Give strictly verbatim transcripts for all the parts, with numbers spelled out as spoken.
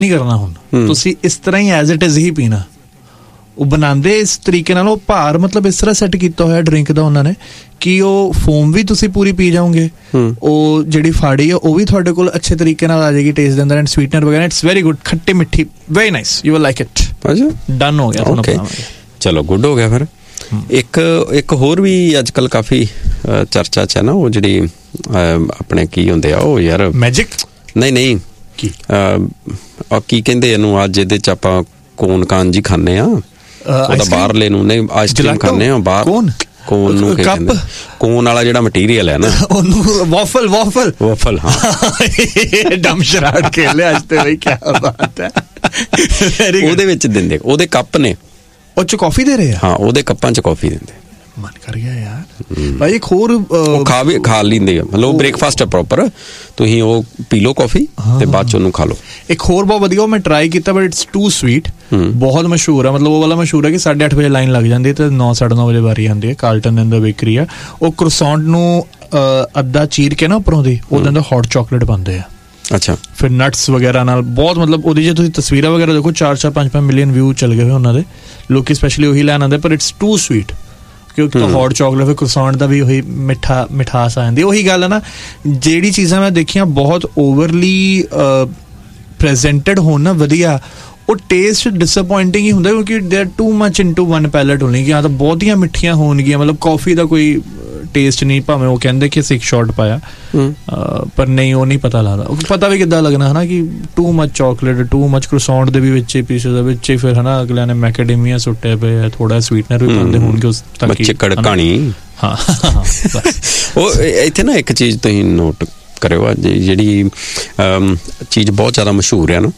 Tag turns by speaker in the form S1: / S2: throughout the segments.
S1: ਨਹੀਂ ਕਰਨਾ ਹੁਣ, ਤੁਸੀਂ ਇਸ ਤਰ੍ਹਾਂ ਹੀ ਐਜ਼ ਇਟ ਇਜ਼ ਹੀ ਪੀਣਾ। ਉਹ ਬਣਾਉਂਦੇ ਇਸ ਤਰੀਕੇ ਨਾਲ, ਉਹ ਭਾਰ ਮਤਲਬ ਇਸ ਤਰ੍ਹਾਂ ਸੈੱਟ ਕੀਤਾ ਹੋਇਆ ਡਰਿੰਕ ਦਾ ਉਹਨਾਂ ਨੇ ਕਿ ਉਹ ਫੋਮ ਵੀ ਤੁਸੀਂ ਪੂਰੀ ਪੀ ਜਾਓਗੇ, ਉਹ ਜਿਹੜੀ ਫਾੜੀ ਆ ਉਹ ਵੀ ਤੁਹਾਡੇ ਕੋਲ ਅੱਛੇ ਤਰੀਕੇ ਨਾਲ ਆ ਜਾਏਗੀ ਟੇਸਟ ਦੇ ਅੰਦਰ, ਐਂਡ ਸਵੀਟਨਰ ਵਗੈਰਾ, ਇਟਸ ਵੈਰੀ ਗੁੱਡ, ਖੱਟੀ ਮਿੱਠੀ, very nice, you will like it. Done ਹੋ ਗਿਆ ਤੁਹਾਨੂੰ।
S2: ਚਲੋ ਗੁੱਡ ਹੋ ਗਿਆ ਫਿਰ। ਇੱਕ ਇੱਕ ਹੋਰ ਵੀ ਅੱਜ ਕੱਲ ਕਾਫੀ ਚਰਚਾ 'ਚ ਹੈ ਨਾ, ਉਹ ਜਿਹੜੀ ਆਪਣੇ ਕੀ ਹੁੰਦੇ ਆ ਉਹ ਯਾਰ
S1: ਮੈਜਿਕ,
S2: ਨਹੀਂ ਨਹੀਂ ਕੀ ਕੀ ਕਹਿੰਦੇ ਇਹਨੂੰ, ਅੱਜ ਇਹਦੇ 'ਚ ਆਪਾਂ ਕੋਨ ਕਾਨ ਜੀ ਖਾਂਦੇ ਆ, ਉਹਦਾ ਬਾਹਰਲੇ ਨੂੰ ਨਹੀਂ ਆਈਸਕ੍ਰੀਮ ਖਾਂਦੇ ਆ ਬਾਹਰ, ਕੋਨ ਨੂੰ ਕੀ ਕਹਿੰਦੇ, ਕੋਨ ਵਾਲਾ ਜਿਹੜਾ ਮਟੀਰੀਅਲ ਹੈ ਨਾ ਉਹਨੂੰ, ਵਾਫਲ ਵਾਫਲ ਵਾਫਲ ਹਾਂ
S1: ਡਮ ਸ਼ਰਾਟ ਖੇਲੇ ਅੱਜ ਤੇ ਬਈ, ਕੀ ਬਾਤ ਹੈ।
S2: ਉਹਦੇ ਵਿੱਚ ਦਿੰਦੇ, ਉਹਦੇ ਕੱਪ ਨੇ,
S1: ਉਹ ਚ ਕਾਫੀ ਦੇ ਰਹੇ ਆ,
S2: ਹਾਂ ਉਹਦੇ ਕੱਪਾਂ ਚ ਕਾਫੀ ਦਿੰਦੇ।
S1: ਮਨ ਕਰ ਗਿਆ ਯਾਰ ਭਾਈ। ਇੱਕ ਹੋਰ
S2: ਖਾ ਵੀ ਖਾ ਲੈਂਦੇ ਆ, ਮਤਲਬ ਬ੍ਰੇਕਫਾਸਟ ਹੈ ਪ੍ਰੋਪਰ, ਤੁਸੀਂ ਉਹ ਪੀ ਲਓ ਕਾਫੀ ਤੇ ਬਾਅਦ ਚ ਉਹਨੂੰ ਖਾ ਲਓ।
S1: ਇੱਕ ਹੋਰ ਬਹੁਤ ਵਧੀਆ, ਉਹ ਮੈਂ ਟਰਾਈ ਕੀਤਾ ਬਟ ਇਟਸ ਟੂ ਸਵੀਟ, ਬਹੁਤ ਮਸ਼ਹੂਰ ਆ, ਮਤਲਬ ਉਹ ਵਾਲਾ ਮਸ਼ਹੂਰ ਹੈ ਕਿ ਸਾਢੇ ਅੱਠ ਵਜੇ ਲਾਈਨ ਲੱਗ ਜਾਂਦੀ ਹੈ ਤੇ ਨੌ ਸਾਢੇ ਨੌ ਵਜੇ ਵਾਰੀ ਆਉਂਦੀ ਹੈ। ਕਾਰਲਟਨ ਦੇ ਅੰਦਰ ਬੇਕਰੀ ਆ, ਉਹ ਕਰੋਸੈਂਟ ਨੂੰ ਅੱਧਾ ਚੀਰ ਕੇ ਨਾ ਉੱਪਰੋਂ ਦੀ ਉਹਦੇ ਅੰਦਰ ਹੌਟ ਚਾਕਲੇਟ ਪਾਉਂਦੇ ਆ।
S2: ਅੱਛਾ।
S1: ਫਿਰ ਨਟਸ ਵਗੈਰਾ ਨਾਲ ਬਹੁਤ, ਮਤਲਬ ਉਹਦੀ ਜੇ ਤੁਸੀਂ ਤਸਵੀਰਾਂ ਵਗੈਰਾ ਦੇਖੋ, ਚਾਰ ਚਾਰ ਪੰਜ ਪੰਜ ਮਿਲੀਅਨ ਵਿਊ ਚੱਲ ਗਏ ਹੋਏ ਉਹਨਾਂ ਦੇ, ਲੋਕੀ ਸਪੈਸ਼ਲੀ ਉਹੀ ਲੈਣ ਆਉਂਦੇ, ਪਰ ਇਟਸ ਟੂ ਸਵੀਟ ਕਿਉਂਕਿ ਤਾਂ ਹੌਟ ਚਾਕਲੇਟ, ਫਿਰ ਕਰੋਸੈਂਟ ਦਾ ਵੀ ਉਹੀ ਮਿੱਠਾ ਮਿਠਾਸ ਆ ਜਾਂਦੀ। ਉਹੀ ਗੱਲ ਹੈ ਨਾ, ਜਿਹੜੀ ਚੀਜ਼ਾਂ ਮੈਂ ਦੇਖੀਆਂ ਬਹੁਤ ਓਵਰਲੀ ਪ੍ਰੈਜ਼ੈਂਟਡ ਹੋਣ ਨਾ ਵਧੀਆ, ਉਹ ਟੇਸਟ ਡਿਸਅਪੁਆਇੰਟਿੰਗ ਹੀ ਹੁੰਦਾ ਕਿਉਂਕਿ they are too much into one pallet ਹੋਣੀ, ਕਿ ਹਾਂ ਤਾਂ ਬਹੁਤੀਆਂ ਮਿੱਠੀਆਂ ਹੋਣਗੀਆਂ, ਮਤਲਬ ਕੌਫੀ ਦਾ ਕੋਈ ਟੇਸਟ ਨਹੀਂ, ਭਾਵੇਂ ਉਹ ਕਹਿੰਦੇ ਕਿ ਅਸੀਂ ਇੱਕ ਸ਼ਾਟ ਪਾਇਆ, ਪਰ ਨਹੀਂ ਉਹ ਨਹੀਂ ਪਤਾ ਲੱਗਦਾ। ਪਤਾ ਵੀ ਕਿੱਦਾਂ ਲੱਗਣਾ ਹੈ ਨਾ ਕਿ too much chocolate, too much ਕਰੋਸੈਂਟ ਦੇ ਵੀ ਵਿੱਚ ਹੀ ਪੀਸਿਸ ਦੇ ਵਿੱਚ ਹੀ, ਫਿਰ ਹੈ ਨਾ ਅਗਲਿਆਂ ਨੇ ਮੈਕੈਡੇਮੀਆ ਸੁੱਟੇ ਪਏ, ਥੋੜਾ ਸਵੀਟਨਰ ਵੀ ਪਾਉਂਦੇ ਹੋਣਗੇ ਉਸ ਤੱਕ ਹੀ, ਕੜਕਾਣੀ। ਹਾਂ
S2: ਉਹ ਇੱਥੇ ਨਾ ਇੱਕ ਚੀਜ਼ ਤੁਸੀਂ ਨੋਟ ਕਰਿਓ, ਜਿਹੜੀ ਚੀਜ਼ ਬਹੁਤ ਜ਼ਿਆਦਾ ਮਸ਼ਹੂਰ ਹੈ ਨਾ,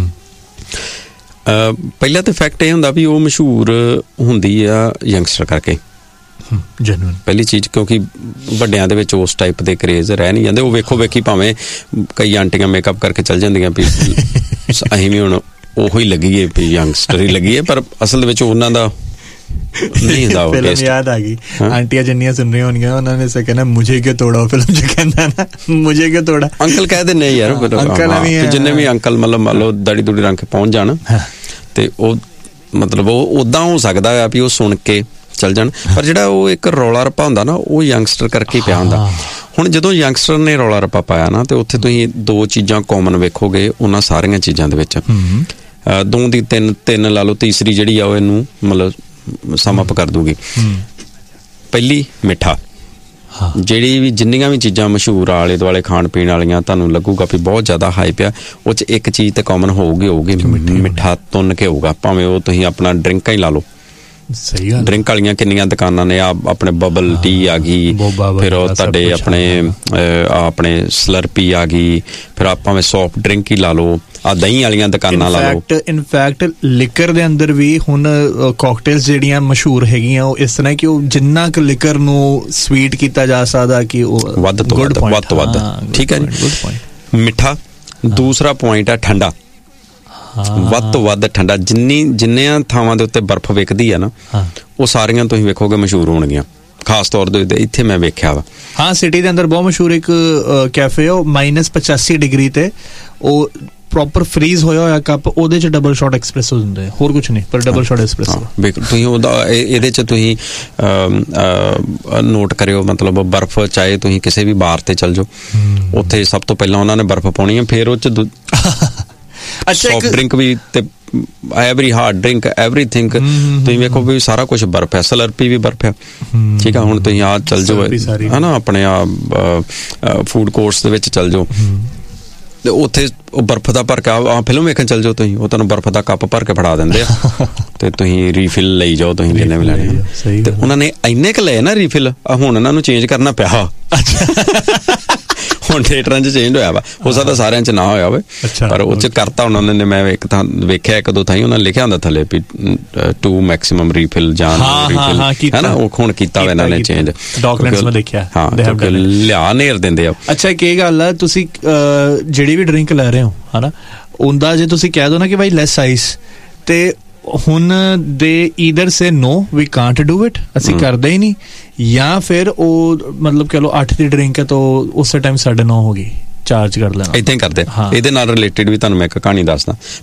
S2: ਪਹਿਲਾ ਤਾਂ ਫੈਕਟ ਇਹ ਹੁੰਦਾ ਵੀ ਉਹ ਮਸ਼ਹੂਰ ਹੁੰਦੀ ਆ ਯੰਗਸਟਰ ਕਰਕੇ, ਜੈਨੂਇਨ ਪਹਿਲੀ ਚੀਜ਼, ਕਿਉਂਕਿ ਵੱਡਿਆਂ ਦੇ ਵਿੱਚ ਉਸ ਟਾਈਪ ਦੇ ਕਰੇਜ਼ ਰਹਿ ਨਹੀਂ ਜਾਂਦੇ। ਉਹ ਵੇਖੋ ਵੇਖੀ ਭਾਵੇਂ ਕਈ ਆਂਟੀਆਂ ਮੇਕਅਪ ਕਰਕੇ ਚੱਲ ਜਾਂਦੀਆਂ ਵੀ ਅਸੀਂ ਵੀ ਹੁਣ ਉਹੋ ਹੀ ਲੱਗੀਏ ਵੀ ਯੰਗਸਟਰ ਹੀ ਲੱਗੀਏ, ਪਰ ਅਸਲ ਦੇ ਵਿੱਚ ਉਹਨਾਂ ਦਾ ਨਹੀਂ ਹੁੰਦਾ।
S1: ਫਿਲਮ ਯਾਦ ਆ ਗਈ, ਆਂਟੀਆਂ ਜਿੰਨੀਆਂ ਸੁਣ ਰਹੀਆਂ ਹੋਣਗੀਆਂ ਉਹਨਾਂ ਨੇ ਸੇ ਕਹਿਣਾ ਮੁਝੇ ਕਿਉਂ ਤੋੜਾ, ਫਿਲਮ ਚ ਕਹਿੰਦਾ ਨਾ ਮੁਝੇ ਕਿਉਂ ਤੋੜਾ, ਅੰਕਲ ਕਹਿ ਦਿੰਦੇ ਯਾਰ, ਜਿੰਨੇ ਵੀ ਅੰਕਲ ਮਤਲਬ ਮੰਨ ਲਓ ਦਾੜੀ ਦੂੜੀ ਰੰਗ ਕੇ ਪਹੁੰਚ ਜਾਣ ਤੇ ਉਹ ਮਤਲਬ ਉਹ ਓਦਾਂ ਹੋ ਸਕਦਾ ਆ ਵੀ ਉਹ ਸੁਣ ਕੇ ਚੱਲ ਜਾਣ, ਪਰ ਜਿਹੜਾ ਉਹ ਇੱਕ ਰੌਲਾ ਰੱਪਾ ਹੁੰਦਾ ਨਾ ਉਹ ਯੰਗਸਟਰ ਕਰਕੇ ਪਿਆ ਹੁੰਦਾ। ਹੁਣ ਜਦੋਂ ਯੰਗਸਟਰ ਨੇ ਰੌਲਾ ਰੱਪਾ ਪਾਇਆ ਨਾ, ਤੇ ਉੱਥੇ ਤੁਸੀਂ ਦੋ ਚੀਜ਼ਾਂ ਕਾਮਨ ਵੇਖੋਗੇ ਉਹਨਾਂ ਸਾਰੀਆਂ ਚੀਜ਼ਾਂ ਦੇ ਵਿੱਚ, ਦੋ ਦੀ ਤਿੰਨ ਤਿੰਨ ਲਾ ਲਓ, ਤੀਸਰੀ ਜਿਹੜੀ ਆ ਉਹ ਇਹਨੂੰ ਮਤਲਬ ਸਮ ਅਪ ਕਰ ਦੂਗੀ। ਪਹਿਲੀ ਮਿੱਠਾ, ਜਿਹੜੀ ਵੀ ਜਿੰਨੀਆਂ ਵੀ ਚੀਜ਼ਾਂ ਮਸ਼ਹੂਰ ਆਲੇ ਦੁਆਲੇ ਖਾਣ ਪੀਣ ਵਾਲੀਆਂ ਤੁਹਾਨੂੰ ਲੱਗੂਗਾ ਵੀ ਬਹੁਤ ਜ਼ਿਆਦਾ ਹਾਈਪ ਆ, ਉਹ 'ਚ ਇੱਕ ਚੀਜ਼ ਤੇ ਕਾਮਨ ਹੋਊਗੀ ਹੋਊਗੀ ਮਿੱਠਾ ਤੁੰਨ ਕੇ ਹੋਊਗਾ, ਭਾਵੇਂ ਉਹ ਤੁਸੀਂ ਆਪਣਾ ਡਰਿੰਕਾਂ ਹੀ ਲਾ ਲਓ। ਸਹੀ ਗੱਲ, ਡਰਿੰਕ ਵਾਲੀਆਂ ਕਿੰਨੀਆਂ ਦੁਕਾਨਾਂ ਨੇ, ਆ ਆਪਣੇ ਬਬਲ ਟੀ ਆ ਗਈ, ਫਿਰ ਉਹ ਤੁਹਾਡੇ ਆਪਣੇ ਆਪਣੇ ਸਲਰਪੀ ਆ ਗਈ, ਫਿਰ ਆਪਾਂ ਭਾਵੇਂ ਸੌਫਟ ਡਰਿੰਕ ਹੀ ਲਾ ਲਓ, ਆ ਦਹੀਂ ਵਾਲੀਆਂ ਦੁਕਾਨਾਂ ਲਾ ਲਓ। ਇਨਫੈਕਟ ਲਿਕਰ ਦੇ ਅੰਦਰ ਵੀ ਹੁਣ ਕਾਕਟੇਲਸ ਜਿਹੜੀਆਂ ਮਸ਼ਹੂਰ ਹੈਗੀਆਂ ਉਹ ਇਸ ਤਰ੍ਹਾਂ ਕਿ ਉਹ ਜਿੰਨਾ ਕੁ ਲਿਕਰ ਨੂੰ ਸਵੀਟ ਕੀਤਾ ਜਾ ਸਕਦਾ ਕਿ ਉਹ ਵੱਧ ਤੋਂ ਵੱਧ ਵੱਧ ਤੋਂ ਵੱਧ। ਠੀਕ ਹੈ ਜੀ, ਮਿੱਠਾ। ਦੂਸਰਾ ਪੁਆਇੰਟ ਆ ਠੰਡਾ, ਵੱਧ ਤੋਂ ਵੱਧ ਠੰਡਾ। ਜਿੰਨੀ ਜਿੰਨੀਆਂ ਥਾਵਾਂ ਦੇ ਉੱਤੇ ਬਰਫ਼ ਵਿਕਦੀ ਆ ਨਾ, ਉਹ ਸਾਰੀਆਂ ਤੁਸੀਂ ਵੇਖੋਗੇ ਮਸ਼ਹੂਰ ਹੋਣਗੀਆਂ, ਖਾਸ ਤੌਰ ਤੇ ਇੱਥੇ ਮੈਂ ਵੇਖਿਆ ਵਾ। ਹਾਂ, ਸਿਟੀ ਦੇ ਅੰਦਰ ਬਹੁਤ ਮਸ਼ਹੂਰ ਇੱਕ ਕੈਫੇ, ਉਹ ਮਾਈਨਸ ਪਚਾਸੀ ਡਿਗਰੀ ਤੇ ਉਹ ਪ੍ਰੋਪਰ ਫਰੀਜ਼ ਹੋਇਆ ਹੋਇਆ ਕੱਪ, ਉਹਦੇ ਚ ਡਬਲ ਸ਼ਾਟ ਐਕਸਪ੍ਰੈਸੋ ਹੁੰਦੇ, ਹੋਰ ਕੁਛ ਨਹੀਂ, ਪਰ ਡਬਲ ਸ਼ਾਟ ਐਕਸਪ੍ਰੈਸੋ। ਤੁਸੀਂ ਉਹਦਾ ਇਹਦੇ ਚ ਤੁਸੀਂ ਨੋਟ ਕਰਿਓ, ਮਤਲਬ ਬਰਫ਼ ਚਾਹੇ ਤੁਸੀਂ ਕਿਸੇ ਵੀ ਬਾਰ ਤੇ ਚੱਲ ਜਾਓ, ਉੱਥੇ ਸਭ ਤੋਂ ਪਹਿਲਾਂ ਉਹਨਾਂ ਨੇ ਬਰਫ਼ ਪਾਉਣੀ ਹੈ, ਫਿਰ ਉਹ ਚ ਸੌਫਟ ਡਰਿੰਕ ਵੀ ਤੇ ਐਵਰੀ ਹਾਰਡ ਡਰਿੰਕ ਐਵਰੀਥਿੰਗ ਤੁਸੀਂ ਵੇਖੋ ਵੀ ਸਾਰਾ ਕੁਛ ਬਰਫ਼ ਹੈ, ਸਲਰਪੀ ਵੀ ਬਰਫ਼ ਹੈ। ਠੀਕ ਆ, ਹੁਣ ਤੁਸੀਂ ਆ ਚੱਲ ਜਾਓ ਹੈ ਨਾ ਆਪਣੇ ਆ ਫੂਡ ਕੋਰਟਸ ਦੇ ਵਿੱਚ ਚੱਲ ਜਾਓ, ਤੇ ਉੱਥੇ ਉਹ ਬਰਫ਼ ਦਾ ਭਰ ਕੇ ਆ ਫਿਲਮ ਵੇਖਣ ਚੱਲ ਜਾਓ ਤੁਸੀਂ, ਉਹ ਤੁਹਾਨੂੰ ਬਰਫ਼ ਦਾ ਕੱਪ ਭਰ ਕੇ ਫੜਾ ਦਿੰਦੇ ਆ ਤੇ ਤੁਸੀਂ ਰੀਫਿਲ ਲਈ ਜਾਓ, ਤੁਸੀਂ ਜਿੰਨੇ ਵੀ ਲੈਣੇ। ਤੇ ਉਹਨਾਂ ਨੇ ਇੰਨੇ ਕੁ ਲਏ ਨਾ ਰੀਫਿਲ, ਹੁਣ ਉਹਨਾਂ ਨੂੰ ਚੇਂਜ ਕਰਨਾ ਪਿਆ। ਹੁਣ ਥੀਏਟਰਾਂ 'ਚ ਚੇਂਜ ਹੋਇਆ ਵਾ, ਹੋ ਸਕਦਾ ਸਾਰਿਆਂ 'ਚ ਨਾ ਹੋਇਆ ਹੋਵੇ, ਪਰ ਉਹ 'ਚ ਕਰਤਾ ਉਹਨਾਂ ਨੇ। ਮੈਂ ਇੱਕ ਥਾਂ ਵੇਖਿਆ, ਇੱਕ ਦੋ ਥਾਈਂ ਉਹਨਾਂ ਨੇ ਲਿਖਿਆ ਹੁੰਦਾ ਥੱਲੇ ਵੀ ਟੂ ਮੈਕਸੀਮਮ ਰੀਫਿਲ ਜਾਂ ਰੀਫਿਲ ਹੈ ਨਾ, ਉਹ ਹੁਣ ਕੀਤਾ ਵਾ ਇਹਨਾਂ ਨੇ ਚੇਂਜ। ਡਾਕੂਮੈਂਟਸ ਮੈਂ ਦੇਖਿਆ, ਹਾਂ ਲਿਆ ਨੇਰ ਦਿੰਦੇ ਆ। ਅੱਛਾ, ਇੱਕ ਇਹ ਗੱਲ ਆ, ਤੁਸੀਂ ਜਿਹੜੀ ਵੀ ਡਰਿੰਕ ਲੈ ਰਹੇ ਹੋ ਹੈ ਨਾ, ਉਹਦਾ ਜੇ ਤੁਸੀਂ ਕਹਿ ਦੋ ਨਾ ਕਿ ਬਾਈ ਲੈਸ ਆਈਸ, ਤੇ ਹੁਣ ਦੇ either say no we can't do it, ਅਸੀਂ ਕਰਦੇ ਹੀ ਨਹੀਂ, ਜਾਂ ਫਿਰ ਉਹ ਮਤਲਬ ਕਹਿ ਲਓ ਅੱਠ ਦੀ ਡਰਿੰਕ ਹੈ ਤਾਂ ਉਸੇ ਟਾਈਮ ਸਾਢੇ ਨੌ ਹੋ ਗਈ, ਚਾਰਜ ਕਰ ਲੈਣਾ,
S2: ਇਦਾਂ ਹੀ ਕਰਦੇ। ਇਹਦੇ ਨਾਲ ਰਿਲੇਟਡ ਵੀ ਤੁਹਾਨੂੰ ਮੈਂ ਇੱਕ ਕਹਾਣੀ ਦੱਸਦਾ।